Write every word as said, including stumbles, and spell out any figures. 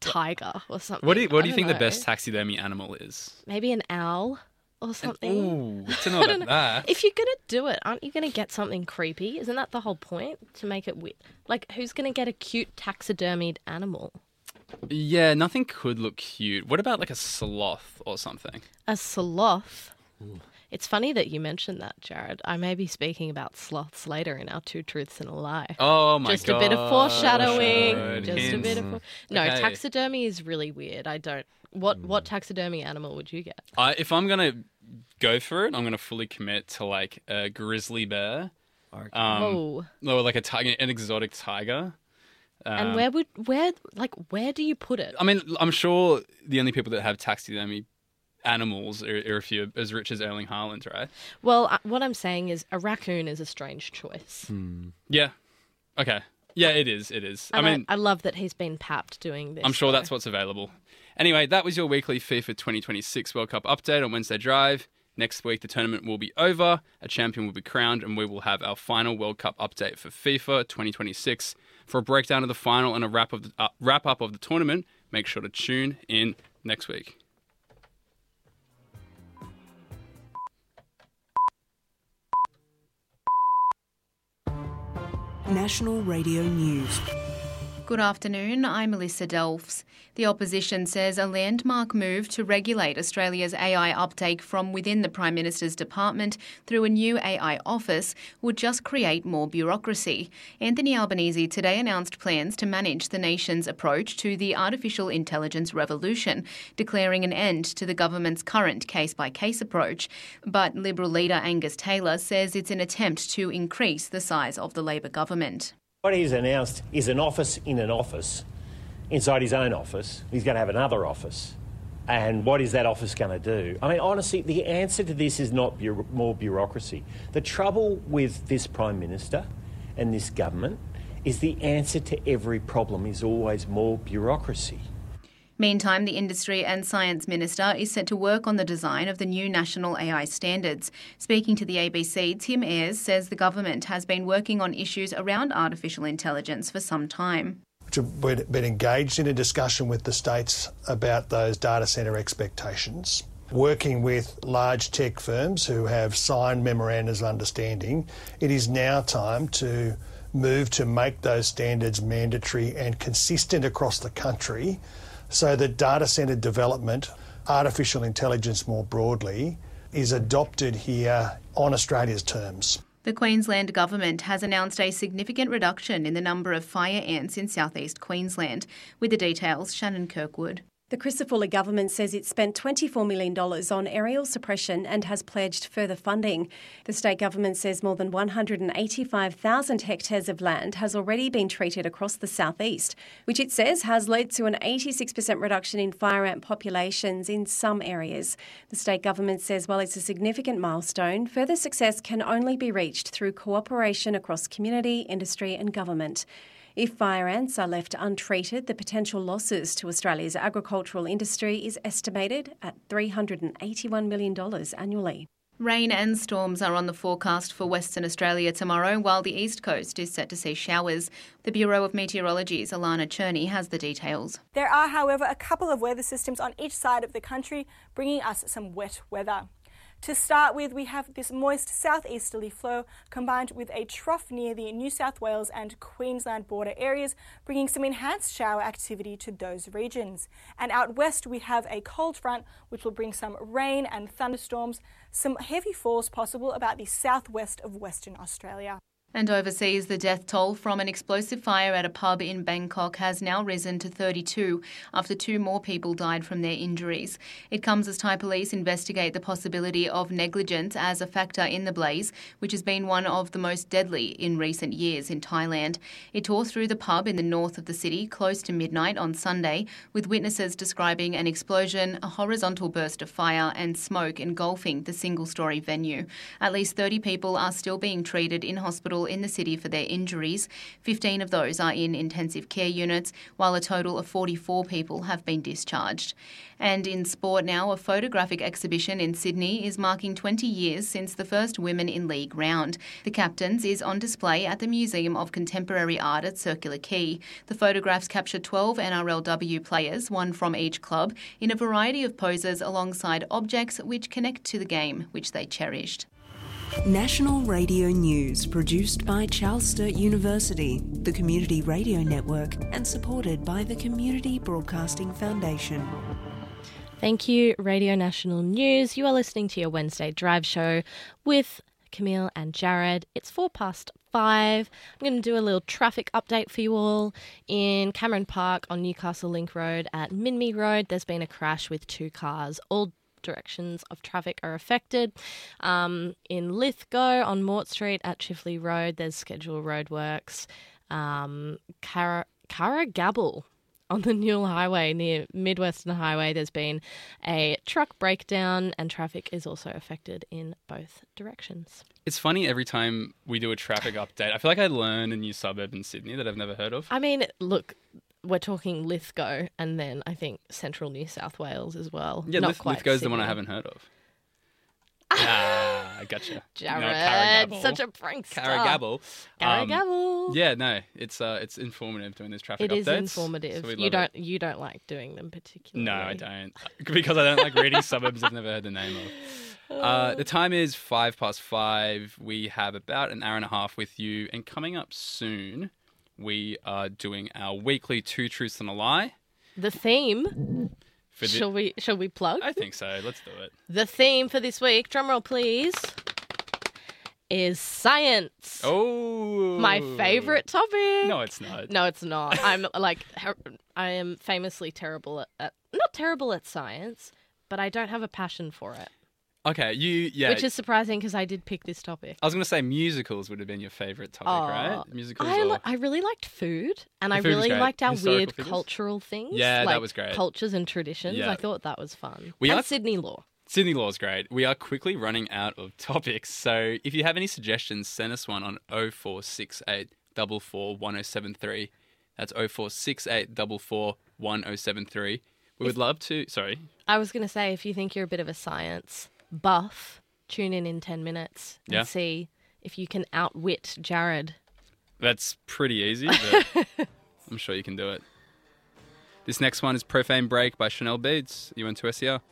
tiger or something. What do you, what do you I think don't the know. best taxidermy animal is? Maybe an owl or something. Ooh, to know about that. If you're going to do it, aren't you going to get something creepy? Isn't that the whole point? To make it weird? Like, who's going to get a cute taxidermied animal? Yeah, nothing could look cute. What about like a sloth or something? A sloth? It's funny that you mentioned that, Jared. I may be speaking about sloths later in our Two Truths and a Lie. Oh my god. Just a bit of foreshadowing. Good Just hints. a bit of... For- no, Okay. taxidermy is really weird. I don't... What, what taxidermy animal would you get? I, if I'm going to go for it, I'm going to fully commit to like a grizzly bear. Um, oh. Or like a tiger, an exotic tiger. Um, And where would... Where... Like, where do you put it? I mean, I'm sure the only people that have taxidermy animals are, are if you're as rich as Erling Haaland, right? Well, uh, what I'm saying is a raccoon is a strange choice. Yeah. Okay. Yeah, it is. It is. And I mean, I, love that he's been papped doing this. I'm sure though. that's what's available. Anyway, that was your weekly FIFA twenty twenty-six World Cup update on Wednesday Drive. Next week, the tournament will be over, a champion will be crowned, and we will have our final World Cup update for FIFA twenty twenty-six. For a breakdown of the final and a wrap, of the, uh, wrap up of the tournament, make sure to tune in next week. National Radio News. Good afternoon, I'm Melissa Delfs. The opposition says a landmark move to regulate Australia's A I uptake from within the Prime Minister's department through a new A I office would just create more bureaucracy. Anthony Albanese today announced plans to manage the nation's approach to the artificial intelligence revolution, declaring an end to the government's current case-by-case approach. But Liberal leader Angus Taylor says it's an attempt to increase the size of the Labor government. What he's announced is an office in an office. Inside his own office, he's going to have another office. And what is that office going to do? I mean, honestly, the answer to this is not bu- more bureaucracy. The trouble with this Prime Minister and this government is the answer to every problem is always more bureaucracy. Meantime, the Industry and Science Minister is set to work on the design of the new national A I standards. Speaking to the A B C, Tim Ayres says the government has been working on issues around artificial intelligence for some time. We've been engaged in a discussion with the states about those data centre expectations, working with large tech firms who have signed memorandums of understanding. It is now time to move to make those standards mandatory and consistent across the country, so that data centre development, artificial intelligence more broadly, is adopted here on Australia's terms. The Queensland Government has announced a significant reduction in the number of fire ants in southeast Queensland. With the details, Shannon Kirkwood. The Chrysler government says it spent twenty-four million dollars on aerial suppression and has pledged further funding. The state government says more than one hundred eighty-five thousand hectares of land has already been treated across the southeast, which it says has led to an eighty-six percent reduction in fire ant populations in some areas. The state government says while it's a significant milestone, further success can only be reached through cooperation across community, industry and government. If fire ants are left untreated, the potential losses to Australia's agricultural industry is estimated at three hundred eighty-one million dollars annually. Rain and storms are on the forecast for Western Australia tomorrow, while the east coast is set to see showers. The Bureau of Meteorology's Alana Cherney has the details. There are, however, a couple of weather systems on each side of the country, bringing us some wet weather. To start with, we have this moist southeasterly flow combined with a trough near the New South Wales and Queensland border areas, bringing some enhanced shower activity to those regions. And out west, we have a cold front, which will bring some rain and thunderstorms, some heavy falls possible about the southwest of Western Australia. And overseas, the death toll from an explosive fire at a pub in Bangkok has now risen to thirty-two after two more people died from their injuries. It comes as Thai police investigate the possibility of negligence as a factor in the blaze, which has been one of the most deadly in recent years in Thailand. It tore through the pub in the north of the city close to midnight on Sunday, with witnesses describing an explosion, a horizontal burst of fire and smoke engulfing the single-storey venue. At least thirty people are still being treated in hospital hospital in the city for their injuries. fifteen of those are in intensive care units, while a total of forty-four people have been discharged. And in sport now, a photographic exhibition in Sydney is marking twenty years since the first Women in League round. The Captains is on display at the Museum of Contemporary Art at Circular Quay. The photographs capture twelve N R L W players, one from each club, in a variety of poses alongside objects which connect to the game, which they cherished. National Radio News, produced by Charles Sturt University, the Community Radio Network, and supported by the Community Broadcasting Foundation. Thank you, Radio National News. You are listening to your Wednesday Drive Show with Camille and Jared. It's four past five. I'm going to do a little traffic update for you all. In Cameron Park on Newcastle Link Road at Minmi Road, there's been a crash with two cars. All directions of traffic are affected. Um, in Lithgow on Mort Street at Chifley Road, there's scheduled roadworks. Um, Cara- Carragabble on the Newell Highway near Midwestern Highway, there's been a truck breakdown and traffic is also affected in both directions. It's funny every time we do a traffic update. I feel like I learn a new suburb in Sydney that I've never heard of. I mean, look, we're talking Lithgow and then I think central New South Wales as well. Yeah, Not Lith- quite Lithgow's Sydney. the one I haven't heard of. Ah, I gotcha. Jared, No, Carragabble. such a prankster. Carragabble. Um, Carragabble. Yeah, no, it's uh, it's informative doing these traffic It is updates. informative. so we you love don't it. you don't like doing them particularly. No, I don't. Because I don't like reading suburbs I've never heard the name of. Uh, the time is five past five. We have about an hour and a half with you. And coming up soon, we are doing our weekly Two Truths and a Lie. The theme. For the- Shall we shall we plug? I think so. Let's do it. The theme for this week, drumroll please, is science. Oh. My favourite topic. No, it's not. No, it's not. I'm like, her- I am famously terrible at, at, not terrible at science, but I don't have a passion for it. Okay, you, yeah. Which is surprising because I did pick this topic. I was going to say musicals would have been your favourite topic, Oh, right? Musicals I, or... li- I really liked food, and The I food was really great. liked our Historical weird figures? cultural things. Yeah, that like was great. Cultures and traditions. Yeah. I thought that was fun. We and are- Sydney law. Sydney Law is great. We are quickly running out of topics, so if you have any suggestions, send us one on oh four six eight, four four, one oh seven three. That's oh four six eight, four four, one oh seven three. We would love to... Sorry. I was going to say, if you think you're a bit of a science buff, tune in in ten minutes and Yeah. see if you can outwit Jared. That's pretty easy, but I'm sure you can do it. This next one is Profane Break by Chanel Beads. You went to S E R.